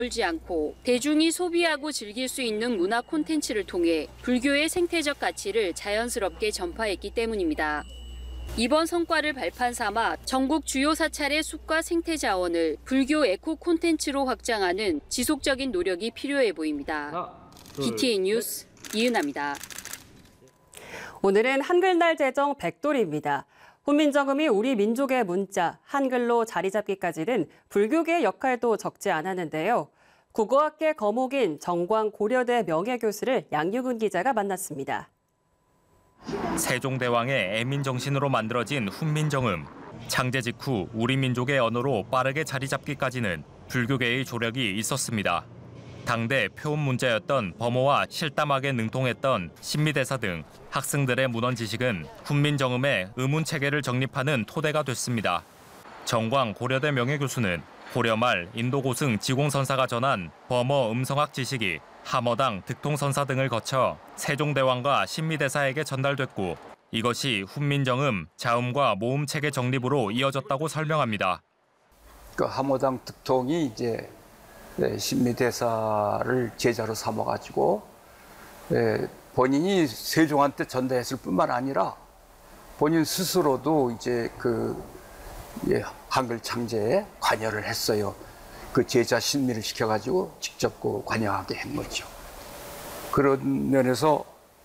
지 않고 대중이 소비하고 즐길 수 있는 문화 콘텐츠를 통해 불교의 생태적 가치를 자연스럽게 전파했기 때문입니다. 이번 성과를 발판 삼아 전국 주요 사찰의 숲과 생태 자원을 불교 에코 콘텐츠로 확장하는 지속적인 노력이 필요해 보입니다. BTN 뉴스 이은하입니다. 오늘은 한글날 제정 100돌입니다. 훈민정음이 우리 민족의 문자, 한글로 자리 잡기까지는 불교계의 역할도 적지 않았는데요. 국어학계 거목인 정광 고려대 명예교수를 양유근 기자가 만났습니다. 세종대왕의 애민정신으로 만들어진 훈민정음. 창제 직후 우리 민족의 언어로 빠르게 자리 잡기까지는 불교계의 조력이 있었습니다. 당대 표음 문자였던 범어와 실담학에 능통했던 신미대사 등 학생들의 문헌 지식은 훈민정음의 의문체계를 정립하는 토대가 됐습니다. 정광 고려대 명예교수는 고려 말 인도 고승 지공선사가 전한 범어 음성학 지식이 함어당 득통선사 등을 거쳐 세종대왕과 신미대사에게 전달됐고 이것이 훈민정음 자음과 모음체계 정립으로 이어졌다고 설명합니다. 그 함어당 득통이 이제 신미대사를 제자로 삼아가지고 본인이 세종한테 전달했을 뿐만 아니라 본인 스스로도 이제 한글 창제에 관여를 했어요. 그 제자 신미를 시켜가지고 직접 관여하게 한 거죠. 그런 면에서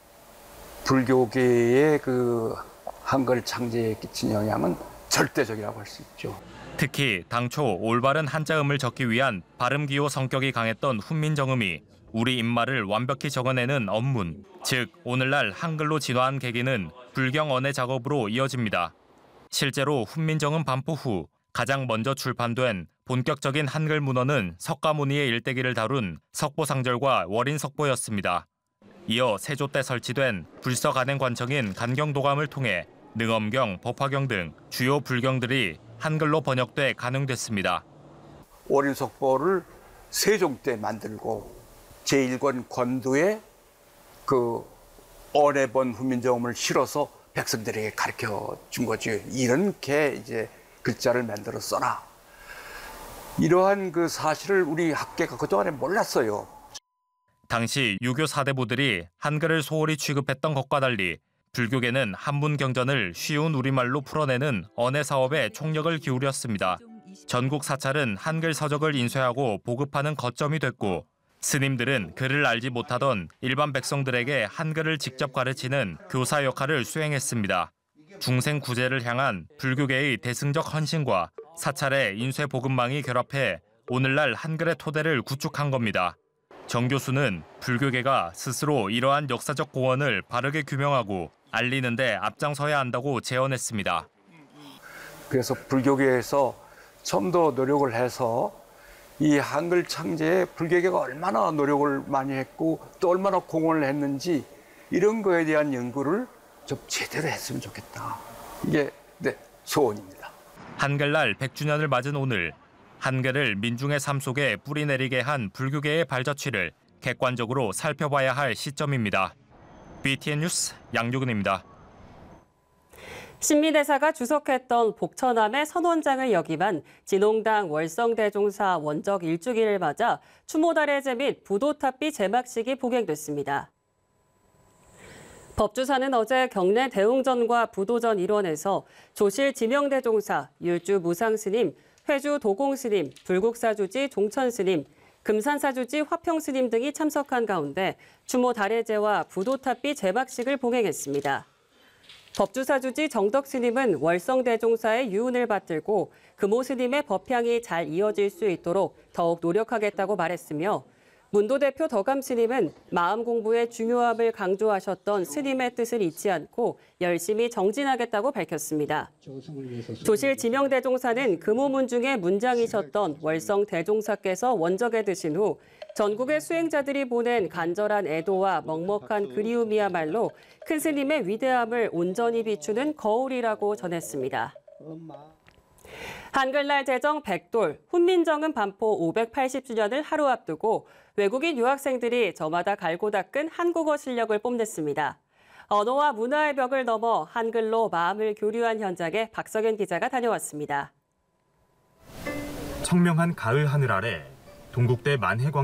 불교계의 한글 창제에 끼친 영향은 절대적이라고 할 수 있죠. 특히 당초 올바른 한자음을 적기 위한 발음기호 성격이 강했던 훈민정음이 우리 입말을 완벽히 적어내는 언문, 즉 오늘날 한글로 진화한 계기는 불경 언해 작업으로 이어집니다. 실제로 훈민정음 반포 후 가장 먼저 출판된 본격적인 한글 문헌은 석가모니의 일대기를 다룬 석보상절과 월인석보였습니다. 이어 세조 때 설치된 불서간행관청인 간경도감을 통해 능엄경, 법화경 등 주요 불경들이 한글로 번역돼 간응됐습니다. 월인석보를 세종 때 만들고 제1권 권두에 언해본 훈민정음을 실어서 백성들에게 가르쳐 준 거죠. 이렇게 이제 글자를 만들어 써라. 이러한 사실을 우리 학계가 그동안에 몰랐어요. 당시 유교 사대부들이 한글을 소홀히 취급했던 것과 달리 불교계는 한문 경전을 쉬운 우리말로 풀어내는 언해 사업에 총력을 기울였습니다. 전국 사찰은 한글 서적을 인쇄하고 보급하는 거점이 됐고 스님들은 글을 알지 못하던 일반 백성들에게 한글을 직접 가르치는 교사 역할을 수행했습니다. 중생 구제를 향한 불교계의 대승적 헌신과 사찰의 인쇄 보급망이 결합해 오늘날 한글의 토대를 구축한 겁니다. 정 교수는 불교계가 스스로 이러한 역사적 공헌을 바르게 규명하고 알리는 데 앞장서야 한다고 제언했습니다. 그래서 불교계에서 좀 더 노력을 해서 이 한글 창제에 불교계가 얼마나 노력을 많이 했고 또 얼마나 공헌을 했는지 이런 거에 대한 연구를 좀 제대로 했으면 좋겠다. 이게 내 소원입니다. 한글날 100주년을 맞은 오늘, 한글을 민중의 삶 속에 뿌리내리게 한 불교계의 발자취를 객관적으로 살펴봐야 할 시점입니다. BTN 뉴스 양유근입니다. 신미대사가 주석했던 복처남의 선원장을 역임한 진홍당 월성대종사 원적 1주기를 맞아 추모달해제 및 부도탑비 제막식이 봉행됐습니다. 법주사는 어제 경내 대웅전과 부도전 일원에서 조실 지명대종사, 율주 무상스님, 회주 도공스님, 불국사주지 종천스님, 금산사주지 화평스님 등이 참석한 가운데 추모 달해제와 부도탑비 제막식을 봉행했습니다. 법주사주지 정덕스님은 월성대종사의 유운을 받들고 금오스님의 법향이 잘 이어질 수 있도록 더욱 노력하겠다고 말했으며 문도 대표 덕암스님은 마음 공부의 중요함을 강조하셨던 스님의 뜻을 잊지 않고 열심히 정진하겠다고 밝혔습니다. 조실 지명대종사는 금오문 중에 문장이셨던 월성대종사께서 원적에 드신 후 전국의 수행자들이 보낸 간절한 애도와 먹먹한 그리움이야말로 큰 스님의 위대함을 온전히 비추는 거울이라고 전했습니다. 한글날 제정 100돌, 훈민정음 반포 580주년을 하루 앞두고 외국인 유학생들이 저마다 갈고 닦은 한국어 실력을 뽐냈습니다. 언어와 문화의 벽을 넘어 한글로 마음을 교류한 현장에 박석연 기자가 다녀왔습니다. 청명한 가을 하늘 아래 동국대 만해광